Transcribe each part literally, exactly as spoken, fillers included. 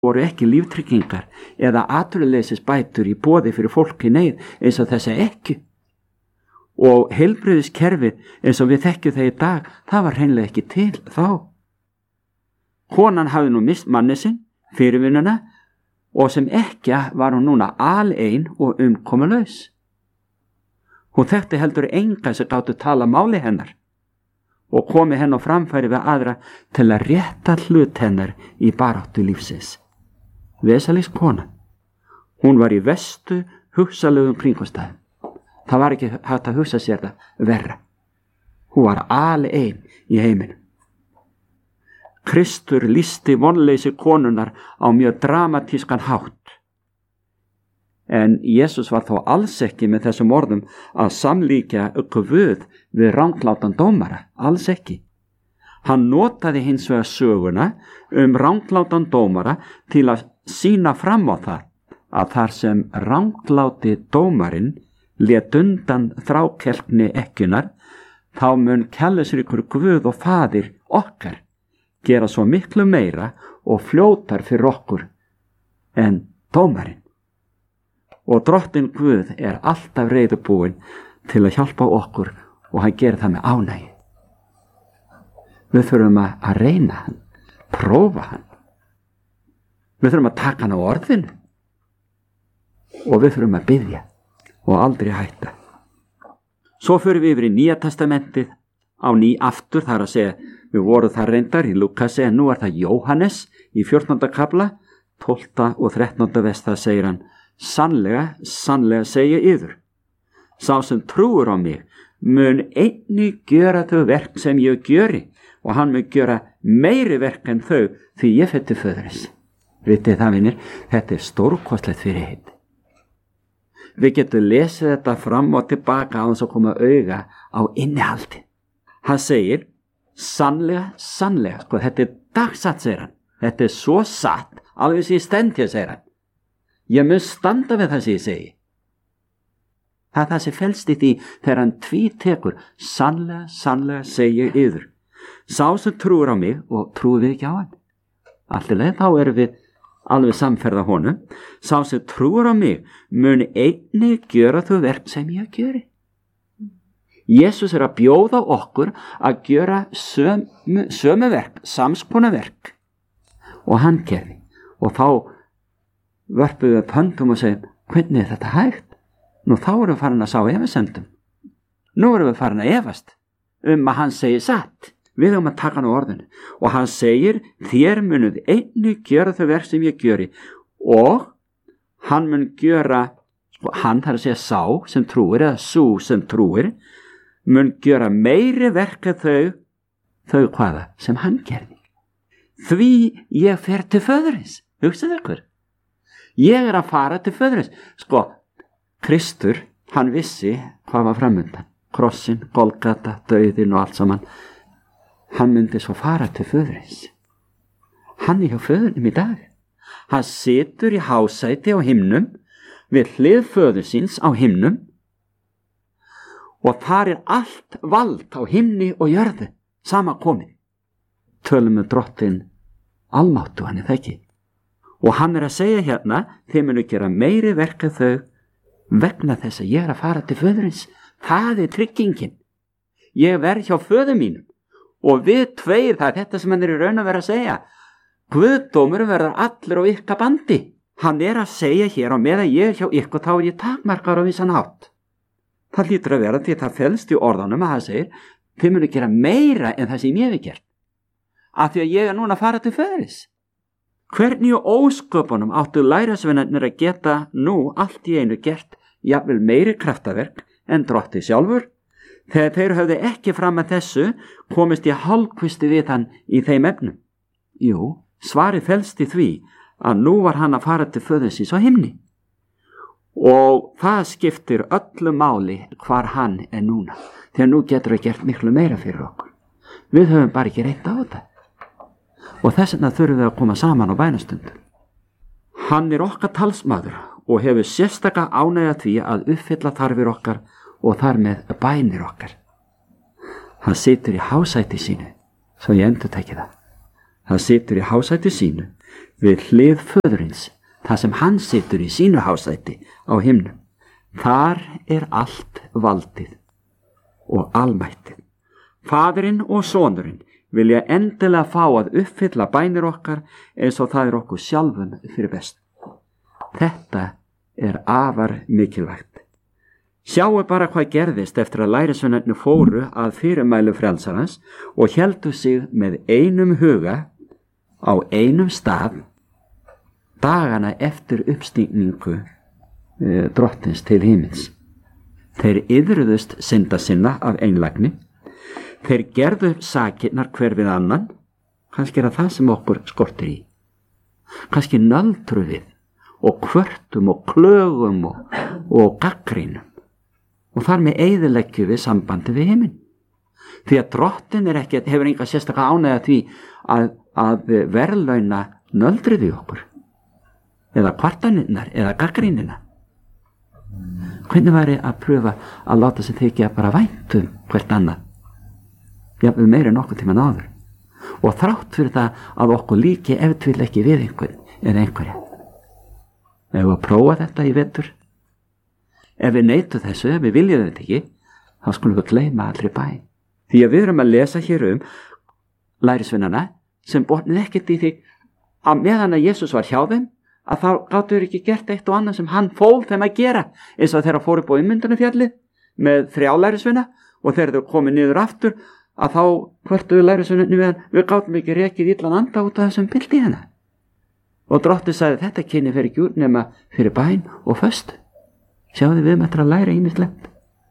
voru ekki líftryggingar eða atvinnuleysisbætur í boði fyrir fólk í neyð eins og þessa ekki. Og heilbrigðiskerfið eins og við þekkjum það í dag, það var hreinlega ekki til þá. Konan hafði nú mist manni sinn, fyrirvinnuna, og sem ekki var hún núna alein og umkomulaus. Hún þekkti heldur enga sem gátu tala máli hennar og komi henn á framfæri við aðra til að rétta hlut hennar í baráttu lífsins. Vesalings kona. Hún var í vestu hugsalegum kringumstæðum. Það var ekki hægt að hugsa sér það verra. Hún var alein í heiminum. Kristur lýsti vonleysi konunnar á mjög dramatískan hátt. En Jesús var þó alls ekki með þessum orðum að samlíkja Guð við ranglátan dómara, alls ekki. Hann notaði hins vegar söguna um ranglátan dómara til að sýna fram á það að þar sem rangláti dómarinn lét undan þrákelkni ekkjunar, þá mun kærleiksríkur Guð og Faðir okkar gera svo miklu meira og fljótar fyrir okkur en dómarinn. Og drottinn Guð er alltaf reiðubúinn til að hjálpa okkur og hann gerir það með ánægju. Við þurfum að reyna hann, prófa hann. Við þurfum að taka hann á orðinu og við þurfum að biðja og aldrei hætta. Svo förum við yfir í Nýja testamentið á ný aftur, þar að segja, við vorum þar reyndar í Lúkasi, en nú er það Jóhannes í fjórtánda kafla, tólfta og þrettánda vers, það segir hann: Sannlega, sannlega segi yður, sá sem trúir á mig mun einnig gjöra þau verk sem ég gjöri, og hann mun gjöra meiri verk en þau, því ég fer til föðurins. Vitið það, vinir, þetta er stórkostlegt fyrir hitt. Við getum lesið þetta fram og tilbaka á þess að koma auga á innihaldi. Hann segir, sannlega, sannlega, sko, þetta er dagsatt, segir hann. Þetta er svo satt, alveg sem ég stend hér, segir hann. Ég mun standa við það sem ég segi. Það er það sem felst í því þegar hann tvítekur, sannlega, sannlega segi ég yður. Sá sem trúir á mig, og trúir við ekki á hann. Alltilega, þá erum við alveg samferða honum. Sá sem trúir á mig mun einnig gjöra þau verk sem ég gjöri. Jesús er að bjóða okkur að gjöra sömu, sömu verk, samskona verk. Og hann gerði. Og þá vörpum við pöndum og segjum, hvernig er þetta hægt? Nú þá erum við farin að sá efasendum. Nú erum við farin að efast um að hann segir satt. Við höfum að taka hann á orðinu. Og hann segir, þér munuð einnig gjöra þau verk sem ég gjöri. Og hann mun gjöra, sko, hann þarf að segja sá sem trúir, eða sú sem trúir, mun gjöra meiri verk en þau, þau hvaða, sem hann gerði. Því ég fer til föðurins. Hugsið ykkur. Ég er að fara til föðurins. Sko, Kristur, hann vissi hvað var framundan. Krossin, Golgata, dauðin og allt saman. Hann myndi svo fara til föðurins. Hann er hjá föðurnum í dag. Hann situr í hásæti á himnum, við hlið föðursins á himnum, og þar er allt vald á himni og jörðu sama komið. Tölum við drottinn almáttu, hann er það ekki. Og hann er að segja hérna, þeir munu gera meiri verk en þau vegna þess að ég er að fara til föðurins. Það er tryggingin. Ég verð hjá föður mínum. Og við tveir, það er þetta sem hann er í raun að vera að segja. Guðdómur verður allir á ykkar bandi. Hann er að segja hér á meðan ég er hjá ykkur, þá er ég takmarkar á vissan hátt. Það hlýtur að vera því það felst í orðanum að það segir, þið munu gera meira en það sem ég hef gert. Af því að ég er núna að fara til föðurins. Hvernig og ósköpunum áttu lærisveinarnir að geta nú allt í einu gert jafnvel meiri kraftaverk en drottið sjálfur? Þegar þeir höfðu ekki fram að þessu komist í hálfkvisti við hann í þeim efnum. Jú, svarið felst í því að nú var hann að fara til föðursins á himni. Og það skiptir öllu máli hvar hann er núna. Þegar nú getur það gert miklu meira fyrir okkur. Við höfum bara ekki reynt á þetta. Og þess vegna þurfum við að koma saman á bænastundum. Hann er okkar talsmaður og hefur sérstaka ánægja því að uppfylla þarfir okkar og þar með bænir okkar. Hann situr í hásæti sínu, svo ég endurteki það. Hann situr í hásæti sínu við hlið föðurins, það sem hann situr í sínu hásæti á himnum. Þar er allt valdið og almættið. Faðirinn og sonurinn vilja endilega fá að uppfylla bænir okkar eins og það er okkur sjálfum fyrir best. Þetta er afar mikilvægt. Sjáu bara hvað gerðist eftir að lærisveinarnir fóru að fyrirmælu frelsarans og héldu sig með einum huga á einum stað dagana eftir uppstigningu e, drottins til himins. Þeir iðruðust synda sinna af einlægni. Þeir gerðu sakirnar hver við annan. Kannski er það sem okkur skortir í. Kannski nöldru við og kvörtum og klögum og, og gaggrínum. Og þar með eyðileggjum við sambandi við himinn. Því að drottin er ekki, hefur enga sérstaka ánægja því að, að verðlauna nöldrið í okkur. Eða kvartaninnar, eða gaggrínina. Hvernig væri að pröfa að láta sig þykja bara væntum hvert annað? Jafnvel meira en okkur tíman áður. Og þrátt fyrir það að okkur líki ef til ekki við einhvern eða einhverja. Ef við að prófa þetta í vetur, ef við neytum þessu, ef við viljum þetta ekki, þá skulum við gleyma allri bæ. Því að við erum að lesa hér um lærisveinana sem botnið ekkert í því að meðan að Jesús var hjá þeim, að þá gátu þeir ekki gert eitt og annað sem hann fól þeim að gera, eins og þeirra fóru upp á Ummyndunarfjallið með þrjá lærisveina og þegar þau komið niður aftur, að þá hvörtuðu lærisveinarnir við hann, við gátum ekki rekið illan anda út af þessum pildi hérna. Og drottinn sagði, þetta kynni fer ekki út nema fyrir bæn og föstu. Sjáðu við með þetta að læra ýmislegt.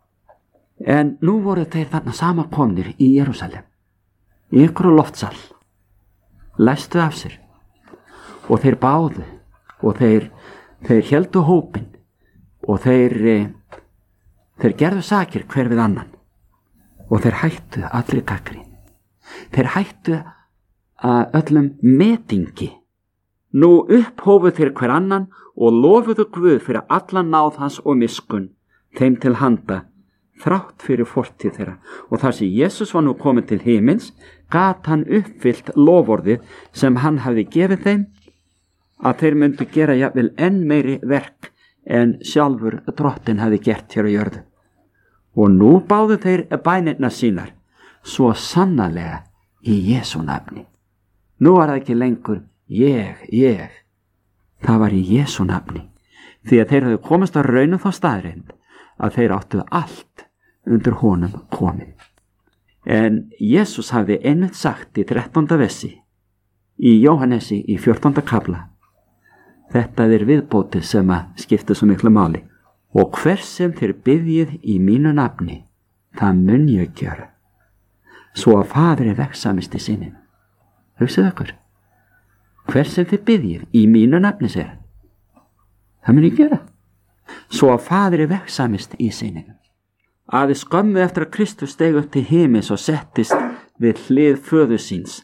En nú voru þeir þarna samankomnir í Jerúsalem, í ykkur loftsal, læstu af sér og þeir báðu og þeir, þeir héldu hópinn og þeir, þeir gerðu sakir hver við annan og þeir hættu allri gagnrýni. Þeir hættu að öllum metingi. Nú upphófuð þeir hver annan og lofuðu Guð fyrir allan náð hans og miskunn þeim til handa, þrátt fyrir fortíð þeirra. Og þar sem Jesús var nú komin til himins, gat hann uppfyllt loforðið sem hann hafði gefið þeim, að þeir myndu gera jafnvel enn meiri verk en sjálfur drottinn hafði gert hér á jörðu. Og nú báðu þeir bænirnar sínar, svo sannarlega í Jesú nafni. Nú var það ekki lengur ég, ég. Það var í Jesú nafni, því að þeir hafðu komast að raunum þá staðreind að þeir áttu allt undir honum komið. En Jesús hafði einmitt sagt í þrettánda versi í Jóhannesi í fjórtánda kafla, þetta er viðbótið sem að skipta svo miklu máli. Og hvers sem þér biðjið í mínu nafni, það mun ég gjöra, svo að Faðir er veggsamist í sinni. Hugsið okkur, hvers sem þér biðjið í mínu nafni sér, það mun ég gjöra, svo að Faðir er veggsamist í sinni. Aðeins skömmu eftir að Kristus steig upp til himins og settist við hlið föður síns,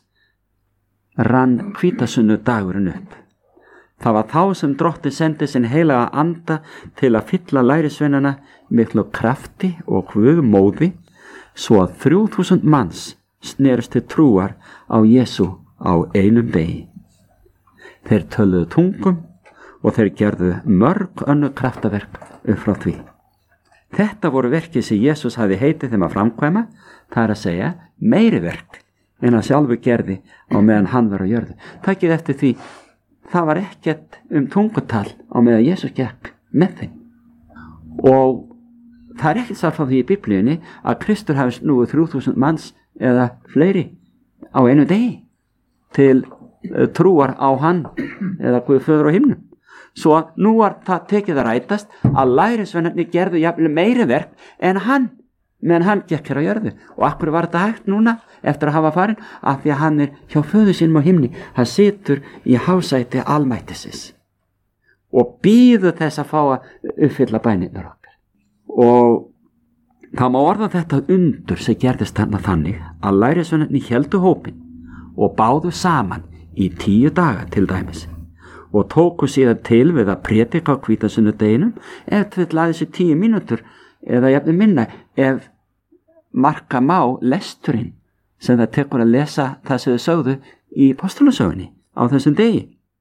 rann hvítasunnu dagurinn upp. Það var þá sem drottinn sendi sinn heilaga anda til að fylla lærisveinana miklu krafti og guðmóði, svo að þrjú þúsund manns snerust til trúar á Jesú á einum degi. Þeir töluðu tungum og þeir gerðu mörg önnur kraftaverk upp frá því. Þetta voru verkið sem Jesús hafi heitið þeim að framkvæma, það er að segja meiri verk en að sjálfu gerði á meðan hann var á jörðu. Takið eftir því, það var ekkert um tungutal á meðan Jesús gekk með þeim. Og það er ekkert sagt frá því í Biblíunni að Kristur hafi snúið þrjú þúsund manns eða fleiri á einu degi til trúar á hann eða Guð föður á himnum. Svo nú var það tekið að rætast að lærisveinarnir gerðu jafnvel meiri verk en hann, meðan hann gekk hér á jörðu. Og akkur var þetta hægt núna eftir að hafa farin? Af því að hann er hjá föður sínum á himni. Hann situr í hásæti almættisins og bíður þess að fá að uppfylla bænirnar okkar. Og það má orða þetta undur sem gerðist þarna þannig að lærisveinarnir héldu hópinn og báðu saman í tíu daga til dæmis og tóku síðan til við að prédika á hvítasunnudeginum ef til aðeins í tíu mínútur eða jafnvel minna ef marka má lesturinn sem það tekur að lesa það sem þau sögðu í postulasögunni á þessum degi.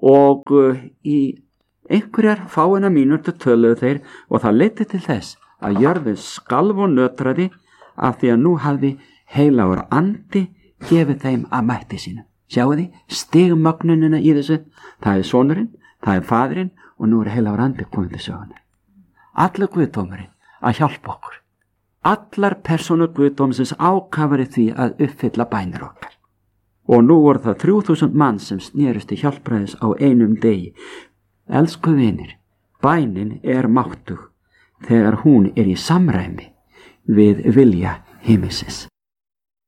og uh, í einhverjar fáina mínútur töluðu þeir og það leiddi til þess að jörðin skalf og nötraði af því að nú hafði heilagur andi gefið þeim að mætti sínu. Sjáu því, stigmögnunina í þessu, það er sonurinn, það er faðirinn og nú er heilagur andi komið til sögunni. Allur guðdómurinn að hjálpa okkur. Allar persónur guðdómsins ákafari því að uppfylla bænir okkar. Og nú voru það þrjú þúsund mann sem snerust til hjálpræðis á einum degi. Elsku vinir, bænin er máttug þegar hún er í samræmi við vilja himinsins.